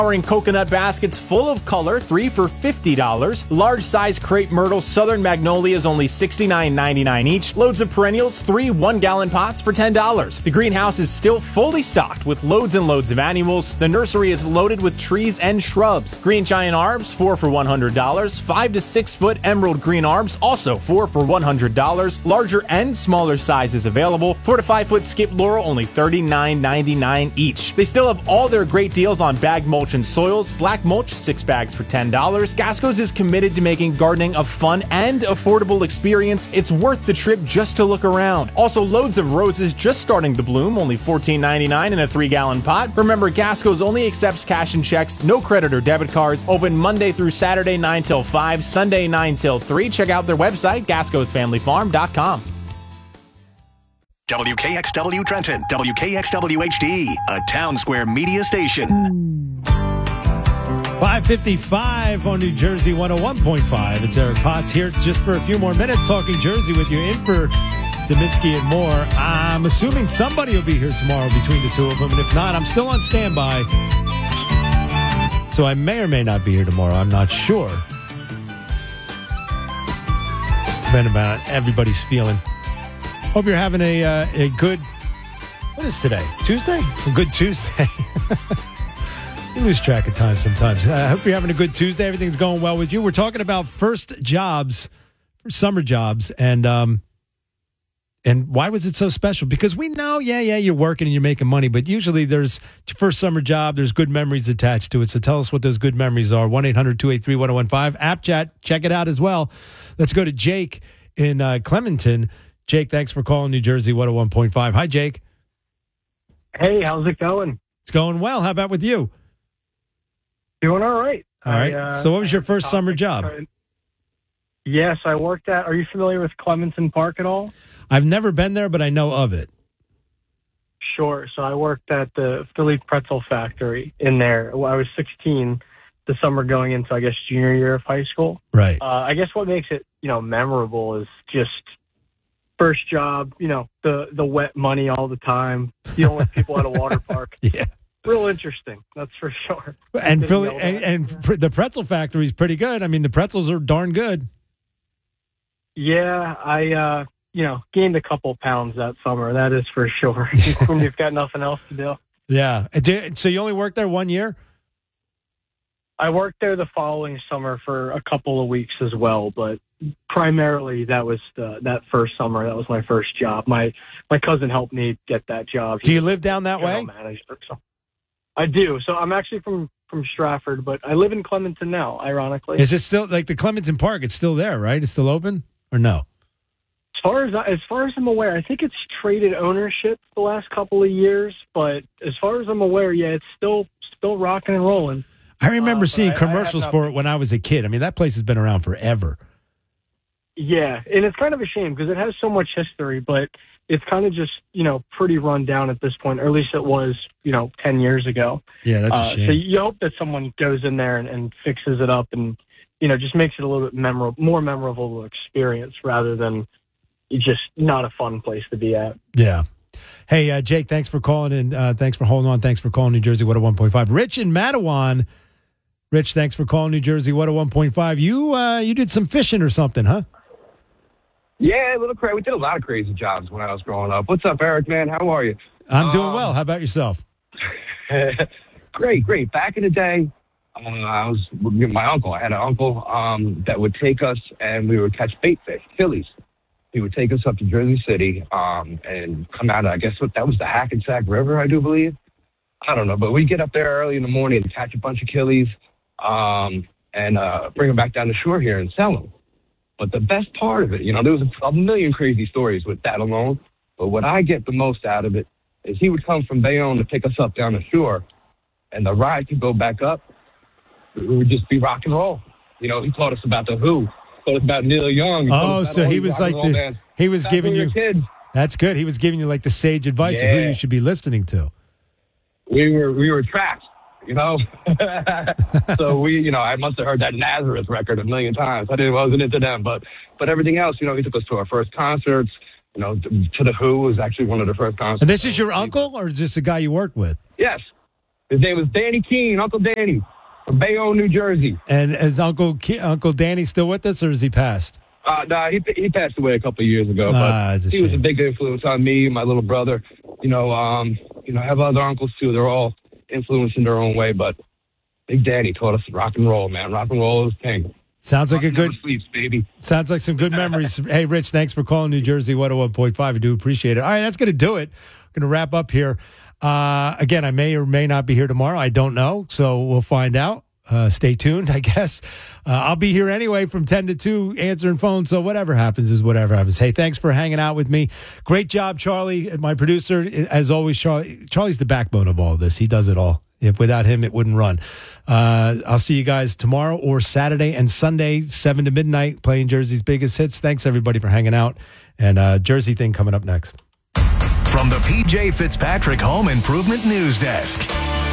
Flowering coconut baskets full of color, 3 for $50. Large size crepe myrtle Southern Magnolias, only $69.99 each. Loads of perennials, 3 1-gallon pots for $10. The greenhouse is still fully stocked with loads and loads of annuals. The nursery is loaded with trees and shrubs. Green giant arbs, 4 for $100. 5 to 6 foot emerald green arbs, also 4 for $100. Larger and smaller sizes available. 4 to 5 foot skip laurel, only $39.99 each. They still have all their great deals on bag mulch and soils. Black mulch, 6 bags for $10. Gasco's is committed to making gardening a fun and affordable experience. It's worth the trip just to look around. Also, loads of roses just starting to bloom, only $14.99 in a 3-gallon pot. Remember, Gasco's only accepts cash and checks, no credit or debit cards. Open Monday through Saturday 9 till 5, Sunday 9 till 3. Check out their website, gascosfamilyfarm.com. WKXW Trenton, WKXW HD, a Town Square media station. 5:55 on New Jersey 101.5. It's Eric Potts here just for a few more minutes talking Jersey with you. In for Dominski and more. I'm assuming somebody will be here tomorrow between the two of them, and if not, I'm still on standby. So I may or may not be here tomorrow. I'm not sure. Depending on everybody's feeling. Hope you're having a good, what is today? Tuesday? A good Tuesday. You lose track of time sometimes. I hope you're having a good Tuesday. Everything's going well with you. We're talking about first jobs, summer jobs, and why was it so special? Because we know, you're working and you're making money, but usually there's your first summer job, there's good memories attached to it. So tell us what those good memories are. 1-800-283-1015. App chat, check it out as well. Let's go to Jake in Clementon. Jake, thanks for calling New Jersey 101.5. Hi, Jake. Hey, how's it going? It's going well. How about with you? Doing all right. All right. So what was your first summer job? Yes, I worked at, are you familiar with Clementon Park at all? I've never been there, but I know of it. Sure. So I worked at the Philly Pretzel Factory in there. Well, I was 16 the summer going into, I guess, junior year of high school. Right. I guess what makes it, memorable is just first job, the wet money all the time, dealing with people at a water park. Yeah. Real interesting, that's for sure. And Philly, and the pretzel factory is pretty good. I mean, the pretzels are darn good. Yeah, I, gained a couple pounds that summer. That is for sure. When you've got nothing else to do. Yeah. So you only worked there 1 year? I worked there the following summer for a couple of weeks as well, but primarily that was that first summer. That was my first job. My cousin helped me get that job. Do you live down that way? Manager, so. I do. So I'm actually from Stratford, but I live in Clementon now, ironically. Is it still, like the Clementon Park, it's still there, right? It's still open or no? As far as I'm aware, I think it's traded ownership the last couple of years, but as far as I'm aware, yeah, it's still rocking and rolling. I remember seeing commercials for it when I was a kid. I mean, that place has been around forever. Yeah, and it's kind of a shame because it has so much history, but it's kind of just, pretty run down at this point, or at least it was, 10 years ago. Yeah, that's a shame. So you hope that someone goes in there and fixes it up and, just makes it a little bit more memorable experience rather than just not a fun place to be at. Yeah. Hey, Jake, thanks for calling in. Thanks for holding on. Thanks for calling New Jersey 101.5. Rich in Matawan. Rich, thanks for calling New Jersey 101.5. You did some fishing or something, huh? Yeah, a little crazy. We did a lot of crazy jobs when I was growing up. What's up, Eric, man? How are you? I'm doing well. How about yourself? Great. Back in the day, I was with my uncle. I had an uncle that would take us, and we would catch bait fish, fillies. He would take us up to Jersey City and come out of, I guess, that was the Hackensack River, I do believe. I don't know, but we'd get up there early in the morning and catch a bunch of killies and bring them back down the shore here and sell them. But the best part of it, there was a million crazy stories with that alone. But what I get the most out of it is he would come from Bayonne to pick us up down the shore, and the ride could go back up. It would just be rock and roll. He taught us about the Who, taught us about Neil Young. Oh, so he was like he was giving you kids. That's good. He was giving you like the sage advice of who you should be listening to. We were trapped. So I must have heard that Nazareth record a million times. I wasn't into them, but everything else, he took us to our first concerts. To the Who was actually one of the first concerts. And this is your uncle, or just a guy you worked with? Yes, His name was Danny Keene, Uncle Danny, from Bayonne, New Jersey. And is Uncle Danny still with us, or has he passed? Nah, he passed away a couple of years ago, but he was a big influence on me, my little brother. I have other uncles too. They're all influenced in their own way, but Big Daddy taught us rock and roll, man. Rock and roll is king. Sounds like sleeps, baby. Sounds like some good memories. Hey, Rich, thanks for calling New Jersey 101.5. I do appreciate it. All right, that's going to do it. We're going to wrap up here. Again, I may or may not be here tomorrow. I don't know, so we'll find out. Stay tuned, I guess. I'll be here anyway from 10 to 2 answering phones, so whatever happens is whatever happens. Hey, thanks for hanging out with me. Great job, Charlie, my producer. As always, Charlie's the backbone of all this. He does it all. If without him, it wouldn't run. I'll see you guys tomorrow or Saturday and Sunday, 7 to midnight, playing Jersey's biggest hits. Thanks, everybody, for hanging out. And Jersey thing coming up next. From the PJ Fitzpatrick Home Improvement News Desk.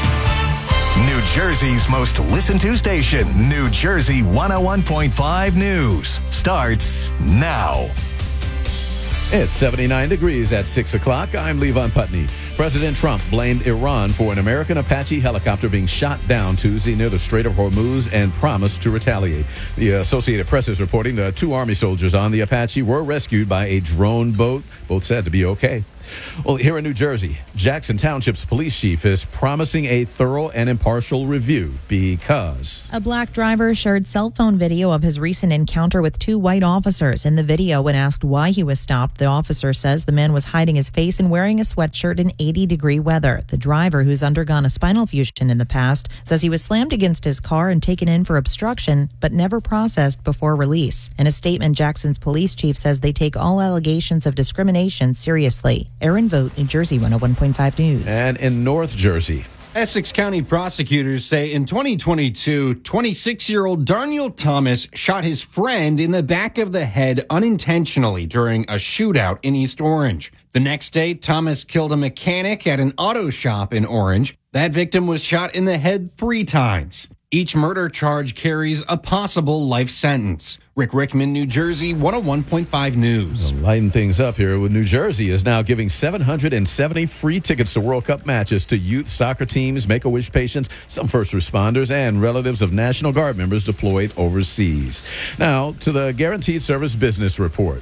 New Jersey's most listened to station, New Jersey 101.5 News, starts now. It's 79 degrees at 6 o'clock. I'm Levon Putney. President Trump blamed Iran for an American Apache helicopter being shot down Tuesday near the Strait of Hormuz and promised to retaliate. The Associated Press is reporting the 2 Army soldiers on the Apache were rescued by a drone boat, both said to be okay. Well, here in New Jersey, Jackson Township's police chief is promising a thorough and impartial review because a black driver shared cell phone video of his recent encounter with 2 white officers. In the video, when asked why he was stopped, the officer says the man was hiding his face and wearing a sweatshirt in 80-degree weather. The driver, who's undergone a spinal fusion in the past, says he was slammed against his car and taken in for obstruction, but never processed before release. In a statement, Jackson's police chief says they take all allegations of discrimination seriously. Aaron Vogt, New Jersey 101.5 News. And in North Jersey, Essex County prosecutors say in 2022, 26-year-old Darniel Thomas shot his friend in the back of the head unintentionally during a shootout in East Orange. The next day, Thomas killed a mechanic at an auto shop in Orange. That victim was shot in the head 3 times. Each murder charge carries a possible life sentence. Rick Rickman, New Jersey, 101.5 News. Lighting things up here with New Jersey is now giving 770 free tickets to World Cup matches to youth soccer teams, Make-A-Wish patients, some first responders, and relatives of National Guard members deployed overseas. Now to the Guaranteed Service Business Report.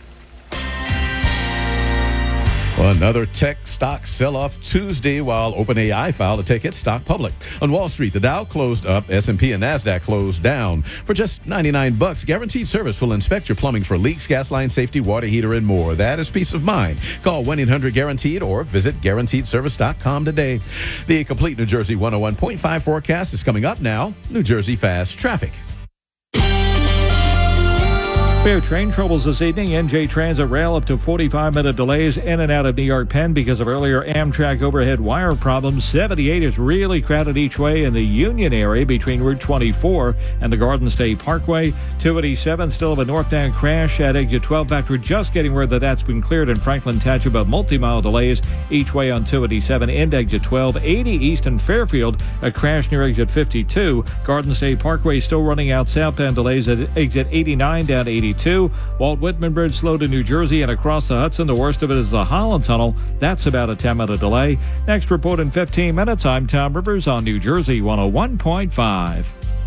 Another tech stock sell-off Tuesday while OpenAI filed to take its stock public. On Wall Street, the Dow closed up, S&P and NASDAQ closed down. For just $99, Guaranteed Service will inspect your plumbing for leaks, gas line safety, water heater, and more. That is peace of mind. Call 1-800-GUARANTEED or visit GuaranteedService.com today. The complete New Jersey 101.5 forecast is coming up now. New Jersey Fast Traffic. We have train troubles this evening. NJ Transit Rail up to 45-minute delays in and out of New York Penn because of earlier Amtrak overhead wire problems. 78 is really crowded each way in the Union area between Route 24 and the Garden State Parkway. 287 still have a northbound crash at exit 12. Back, we're just getting word that's been cleared in Franklin Township of multi-mile delays each way on 287 and exit 12. 80 east in Fairfield, a crash near exit 52. Garden State Parkway still running out southbound delays at exit 89 down to 82. Walt Whitman Bridge slow to New Jersey and across the Hudson. The worst of it is the Holland Tunnel. That's about a 10-minute delay. Next report in 15 minutes. I'm Tom Rivers on New Jersey 101.5.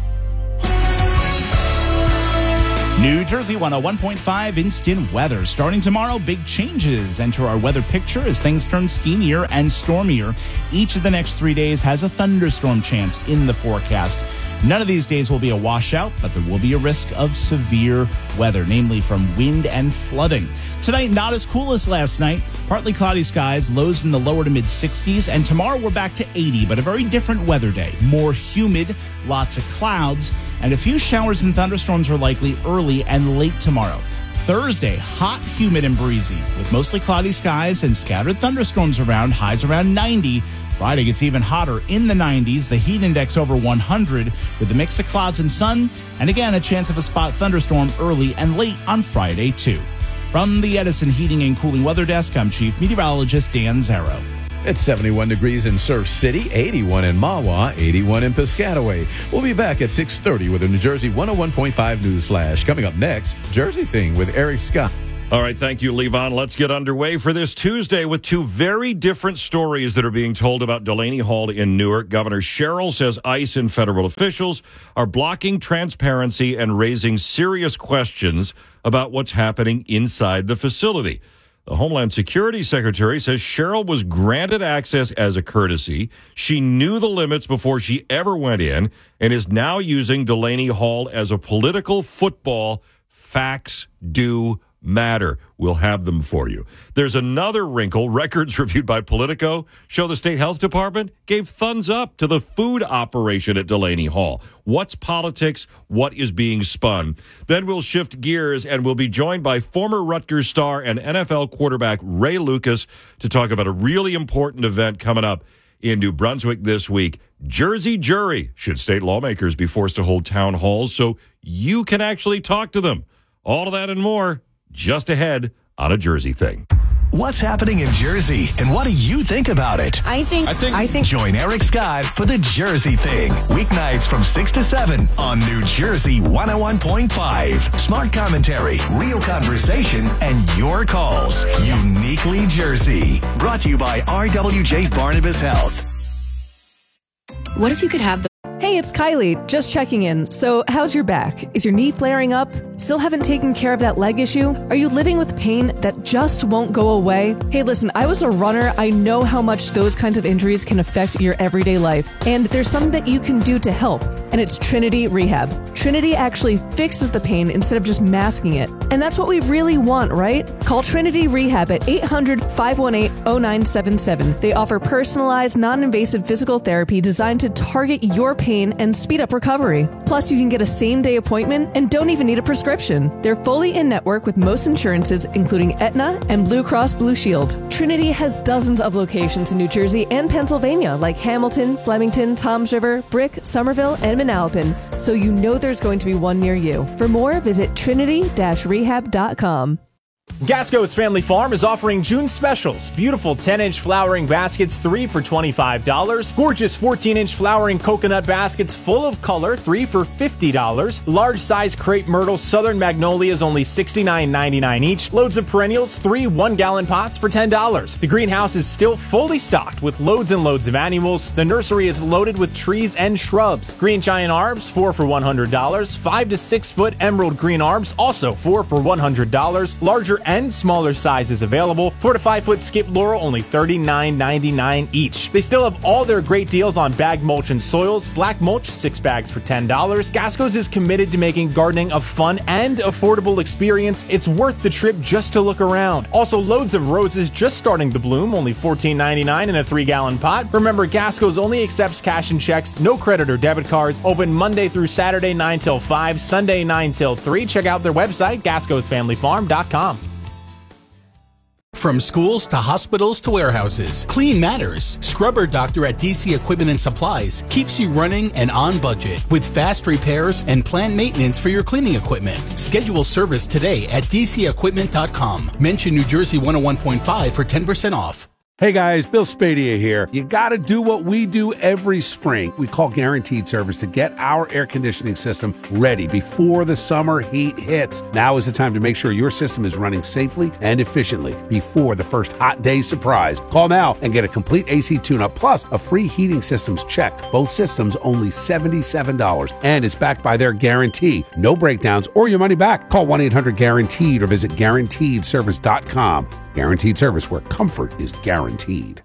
New Jersey 101.5 instant weather. Starting tomorrow, big changes enter our weather picture as things turn steamier and stormier. Each of the next 3 days has a thunderstorm chance in the forecast. None of these days will be a washout, but there will be a risk of severe weather, namely from wind and flooding. Tonight, not as cool as last night. Partly cloudy skies, lows in the lower to mid 60s. And tomorrow, we're back to 80, but a very different weather day. More humid, lots of clouds, and a few showers and thunderstorms are likely early and late tomorrow. Thursday, hot, humid, and breezy, with mostly cloudy skies and scattered thunderstorms around, highs around 90. Friday gets even hotter in the 90s, the heat index over 100, with a mix of clouds and sun, and again, a chance of a spot thunderstorm early and late on Friday, too. From the Edison Heating and Cooling Weather Desk, I'm Chief Meteorologist Dan Zarrow. It's 71 degrees in Surf City, 81 in Mahwah, 81 in Piscataway. We'll be back at 6:30 with a New Jersey 101.5 News Flash. Coming up next, Jersey Thing with Eric Scott. All right, thank you, Levon. Let's get underway for this Tuesday with two very different stories that are being told about Delaney Hall in Newark. Governor Sherrill says ICE and federal officials are blocking transparency and raising serious questions about what's happening inside the facility. The Homeland Security Secretary says Sherrill was granted access as a courtesy. She knew the limits before she ever went in and is now using Delaney Hall as a political football. Facts do matter. We'll have them for you. There's another wrinkle. Records reviewed by Politico show the state health department gave thumbs up to the food operation at Delaney Hall. What's politics? What is being spun? Then we'll shift gears and we'll be joined by former Rutgers star and NFL quarterback Ray Lucas to talk about a really important event coming up in New Brunswick this week. Jersey jury. Should state lawmakers be forced to hold town halls so you can actually talk to them? All of that and more just ahead on A Jersey Thing. What's happening in Jersey, and what do you think about it? I think. Join Eric Scott for The Jersey Thing. Weeknights from 6 to 7 on New Jersey 101.5. Smart commentary, real conversation, and your calls. Uniquely Jersey. Brought to you by RWJ Barnabas Health. What if you could have the... Hey, it's Kylie, just checking in. So, how's your back? Is your knee flaring up? Still haven't taken care of that leg issue? Are you living with pain that just won't go away? Hey, listen, I was a runner. I know how much those kinds of injuries can affect your everyday life. And there's something that you can do to help, and it's Trinity Rehab. Trinity actually fixes the pain instead of just masking it. And that's what we really want, right? Call Trinity Rehab at 800-518-0977. They offer personalized, non-invasive physical therapy designed to target your pain and speed up recovery. Plus, you can get a same-day appointment and don't even need a prescription. They're fully in-network with most insurances, including Aetna and Blue Cross Blue Shield. Trinity has dozens of locations in New Jersey and Pennsylvania, like Hamilton, Flemington, Toms River, Brick, Somerville, and Manalapan, so you know there's going to be one near you. For more, visit trinity-rehab.com. Gasco's Family Farm is offering June specials. Beautiful 10-inch flowering baskets, 3 for $25. Gorgeous 14-inch flowering coconut baskets full of color, 3 for $50. Large size crepe myrtle southern magnolias, only $69.99 each. Loads of perennials, 3 1-gallon pots for $10. The greenhouse is still fully stocked with loads and loads of annuals. The nursery is loaded with trees and shrubs. Green giant arbs, 4 for $100. 5 to 6 foot emerald green arbs, also 4 for $100. Larger and smaller sizes available. 4 to 5 foot skip laurel, only $39.99 each. They still have all their great deals on bag mulch and soils. Black mulch, 6 bags for $10. Gasco's is committed to making gardening a fun and affordable experience. It's worth the trip just to look around. Also, loads of roses just starting to bloom, only $14.99 in a 3-gallon pot. Remember, Gasco's only accepts cash and checks, no credit or debit cards. Open Monday through Saturday 9 till 5, Sunday 9 till 3. Check out their website, gascosfamilyfarm.com. From schools to hospitals to warehouses, Clean Matters. Scrubber Doctor at DC Equipment and Supplies keeps you running and on budget with fast repairs and planned maintenance for your cleaning equipment. Schedule service today at dcequipment.com. Mention New Jersey 101.5 for 10% off. Hey guys, Bill Spadia here. You gotta do what we do every spring. We call Guaranteed Service to get our air conditioning system ready before the summer heat hits. Now is the time to make sure your system is running safely and efficiently before the first hot day surprise. Call now and get a complete AC tune-up plus a free heating systems check. Both systems only $77 and it's backed by their guarantee. No breakdowns or your money back. Call 1-800-GUARANTEED or visit GuaranteedService.com. Guaranteed Service, where comfort is guaranteed.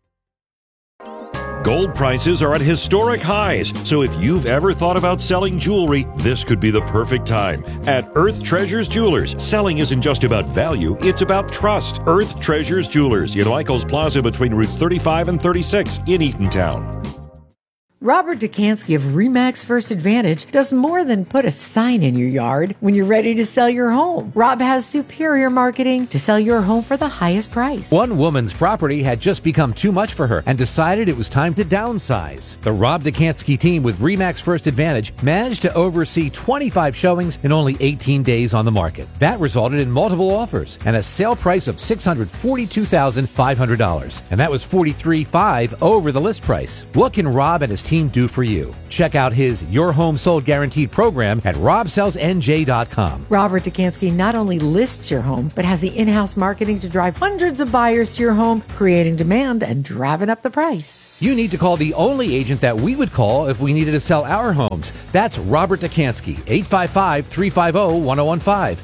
Gold prices are at historic highs, so if you've ever thought about selling jewelry, this could be the perfect time. At Earth Treasures Jewelers, selling isn't just about value, it's about trust. Earth Treasures Jewelers in Michaels Plaza between routes 35 and 36 in Eatontown. Robert Dukansky of RE/MAX First Advantage does more than put a sign in your yard when you're ready to sell your home. Rob has superior marketing to sell your home for the highest price. One woman's property had just become too much for her and decided it was time to downsize. The Rob Dukansky team with RE/MAX First Advantage managed to oversee 25 showings in only 18 days on the market. That resulted in multiple offers and a sale price of $642,500. And that was $43,500 over the list price. What can Rob and his team team do for you? Check out his Your Home Sold Guaranteed program at robsellsnj.com. Robert Dukansky not only lists your home, but has the in-house marketing to drive hundreds of buyers to your home, creating demand and driving up the price. You need to call the only agent that we would call if we needed to sell our homes. That's Robert Dukansky, 855-350-1015,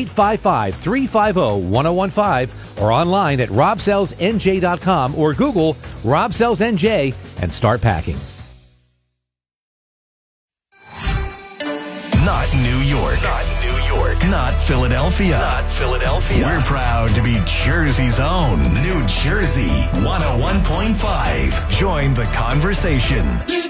855-350-1015, or online at robsellsnj.com or Google Rob Sells NJ and start packing. Not New York. Not New York. Not Philadelphia. Not Philadelphia. We're proud to be Jersey's own New Jersey 101.5. Join the conversation.